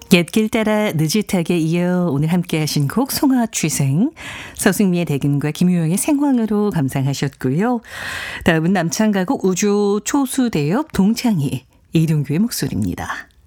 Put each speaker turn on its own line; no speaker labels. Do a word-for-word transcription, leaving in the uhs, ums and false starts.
옛길 따라 느릿하게 이어 오늘 함께 하신 곡 송화취생, 서승미의 대금과 김유영의 생황으로 감상하셨고요. 다음은 남창가곡 우주 초수대엽 동창희, 이동규의 목소리입니다.